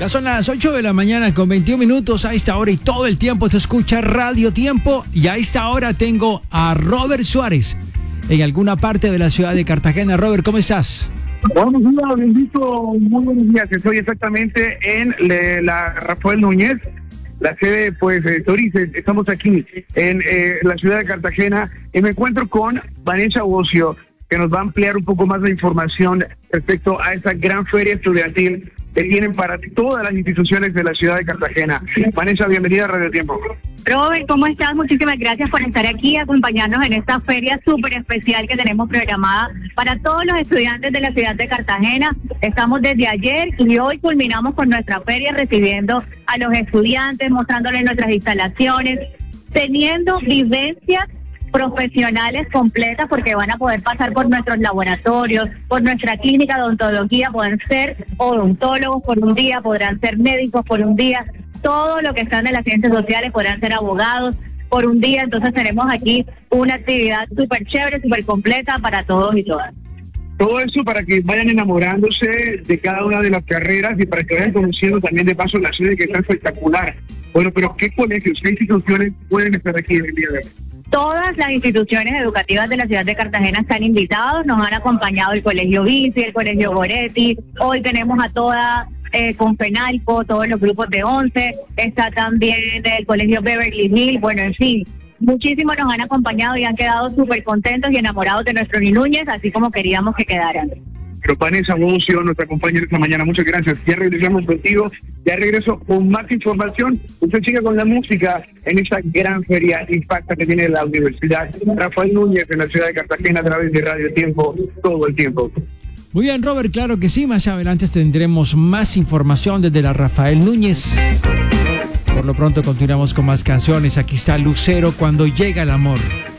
Ya son las 8 de la mañana con 21 minutos a esta hora y todo el tiempo te escucha Radio Tiempo. Y a esta hora tengo a Robert Suárez en alguna parte de la ciudad de Cartagena. Robert, ¿cómo estás? Buenos días, bendito, muy buenos días. Estoy exactamente en la Rafael Núñez, la sede, pues, Torices. Estamos aquí en la ciudad de Cartagena y me encuentro con Vanessa Bocio, que nos va a ampliar un poco más la información respecto a esta gran feria estudiantil que tienen para todas las instituciones de la ciudad de Cartagena. Vanessa, bienvenida a Radio Tiempo. Robert, ¿cómo estás? Muchísimas gracias por estar aquí y acompañarnos en esta feria súper especial que tenemos programada para todos los estudiantes de la ciudad de Cartagena. Estamos desde ayer y hoy culminamos con nuestra feria recibiendo a los estudiantes, mostrándoles nuestras instalaciones, teniendo vivencias profesionales completas porque van a poder pasar por nuestros laboratorios, por nuestra clínica de odontología, pueden ser odontólogos por un día, podrán ser médicos por un día, todo lo que están en las ciencias sociales, podrán ser abogados por un día. Entonces tenemos aquí una actividad súper chévere, súper completa para todos y todas. Todo eso para que vayan enamorándose de cada una de las carreras y para que vayan conociendo también de paso la ciudad, que está espectacular. Bueno, pero ¿qué colegios, qué instituciones pueden estar aquí en el día de hoy? Todas las instituciones educativas de la ciudad de Cartagena están invitados, nos han acompañado el Colegio Bici, el Colegio Goretti, hoy tenemos a toda Confenalco, todos los grupos de 11, está también el Colegio Beverly Hills, bueno, en fin, muchísimos nos han acompañado y han quedado súper contentos y enamorados de nuestros Núñez, así como queríamos que quedaran. Pero Vanessa Bocio nos acompaña esta mañana, muchas gracias. Ya regresamos contigo, ya regreso con más información. Usted sigue con la música en esta gran feria Impacta que tiene la Universidad Rafael Núñez en la ciudad de Cartagena a través de Radio Tiempo, todo el tiempo. Muy bien, Robert, claro que sí. Más adelante tendremos más información desde la Rafael Núñez. Por lo pronto continuamos con más canciones. Aquí está Lucero, Cuando llega el amor.